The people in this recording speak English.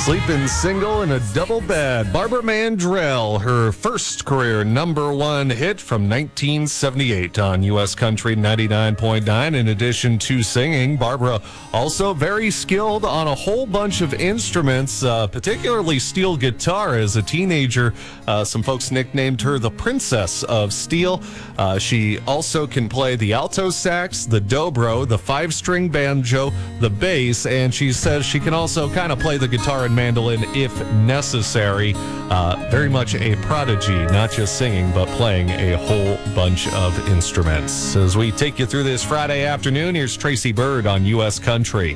Sleeping single in a double bed. Barbara Mandrell, her first career #1 hit from 1978 on U.S. Country 99.9. In addition to singing, Barbara also very skilled on a whole bunch of instruments, particularly steel guitar. As a teenager, some folks nicknamed her the Princess of Steel. She also can play the alto sax, the dobro, the 5-string banjo, the bass, and she says she can also kind of play the guitar and mandolin if necessary. Very much a prodigy, not just singing, but playing a whole bunch of instruments. As we take you through this Friday afternoon, here's Tracy Byrd on U.S. Country.